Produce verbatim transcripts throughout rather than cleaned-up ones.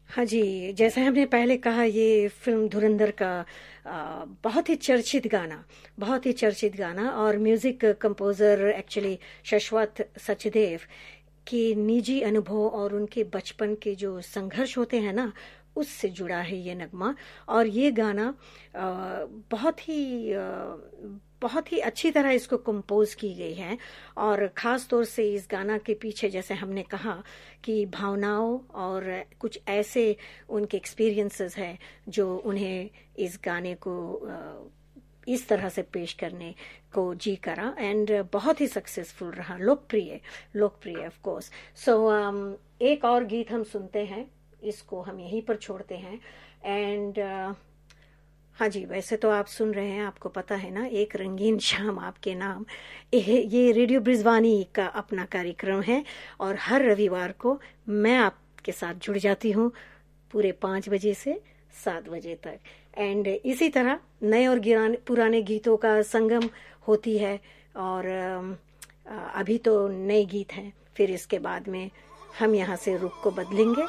हाँ जी, जैसे हमने पहले कहा ये फ़िल्म धुरंधर का अ, बहुत ही चर्चित गाना, बहुत ही चर्चित गाना और म्यूज़िक कंपोज़र एक्चुअली शाश्वत सचदेव के निजी अनुभव और उनके बचपन के जो संघर्ष होते हैं ना, उससे जुड़ा है ये नगमा। और ये गाना अ, बहुत ही अ, बहुत ही अच्छी तरह इसको कंपोज की गई है। और ख़ास तौर से इस गाना के पीछे जैसे हमने कहा कि भावनाओं और कुछ ऐसे उनके एक्सपीरियंसेस हैं जो उन्हें इस गाने को अ, इस तरह से पेश करने को जी करा एंड बहुत ही सक्सेसफुल रहा, लोकप्रिय लोकप्रिय ऑफ कोर्स। सो एक और गीत हम सुनते हैं, इसको हम यहीं पर छोड़ते हैं। एंड हाँ जी, वैसे तो आप सुन रहे हैं, आपको पता है ना, एक रंगीन शाम आपके नाम। ये ये रेडियो ब्रिजवानी का अपना कार्यक्रम है और हर रविवार को मैं आपके साथ जुड़ जाती हूँ पूरे पाँच बजे से सात बजे तक। एंड इसी तरह नए और गिराने पुराने गीतों का संगम होती है। और अम, अ, अभी तो नए गीत हैं, फिर इसके बाद में हम यहाँ से रुख को बदलेंगे,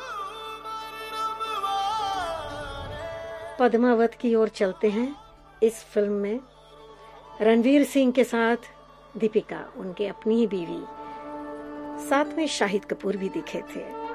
पद्मावत की ओर चलते हैं। इस फिल्म में रणवीर सिंह के साथ दीपिका, उनके अपनी ही बीवी, साथ में शाहिद कपूर भी दिखे थे।